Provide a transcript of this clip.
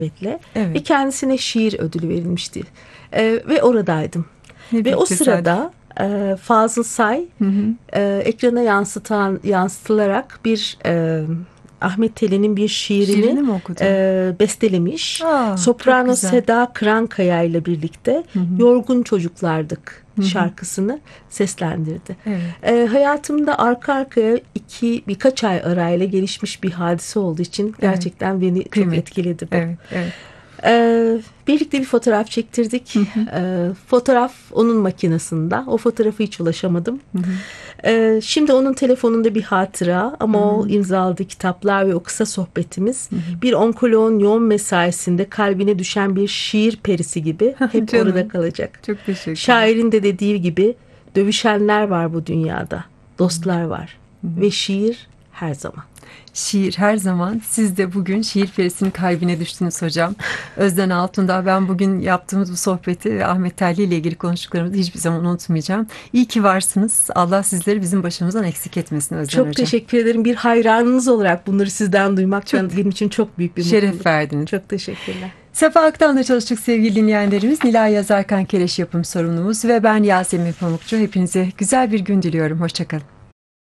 Evet. ve kendisine şiir ödülü verilmişti. Ve oradaydım. Ne Ve büyük o tesadüf. sırada Fazıl Say Hı hı. ekrana yansıtılarak bir Ahmet Telin'in bir şiirini Şiirini mi okudu? bestelemiş. Çok Soprano güzel. Seda Kırankaya ile birlikte Hı hı. Yorgun Çocuklardık Hı hı. şarkısını seslendirdi. Evet. Hayatımda arka arkaya birkaç ay arayla gelişmiş bir hadise olduğu için Evet. gerçekten beni çok Kıymetli. etkiledi bu. Evet. Evet. Birlikte bir fotoğraf çektirdik. Hı hı. Fotoğraf onun makinesinde. O fotoğrafı hiç ulaşamadım. Hı hı. Şimdi onun telefonunda bir hatıra Hı ama o hı. imzaladığı kitaplar ve o kısa sohbetimiz Hı hı. bir onkoloğun yoğun mesaisinde kalbine düşen bir şiir perisi gibi hep orada Canım. kalacak. Çok teşekkürler. Şairin de dediği gibi dövüşenler var bu dünyada, Hı hı. dostlar var Hı hı. ve şiir her zaman. Şiir her zaman. Siz de bugün şiir perisinin kalbine düştünüz hocam. Özden Altundağ, ben bugün yaptığımız bu sohbeti ve Ahmet Telli ile ilgili konuştuklarımızı hiçbir zaman unutmayacağım. İyi ki varsınız. Allah sizleri bizim başımızdan eksik etmesin Özden Çok hocam. teşekkür ederim. Bir hayranınız olarak bunları sizden duymak Çok benim için çok büyük bir şeref mutluluk. verdiniz. Çok teşekkürler. Sefa Aktan'la çalıştık sevgili dinleyenlerimiz. Nilay Yazarkan Keleş yapım sorumlumuz ve ben Yasemin Pamukçu. Hepinize güzel bir gün diliyorum. Hoşçakalın.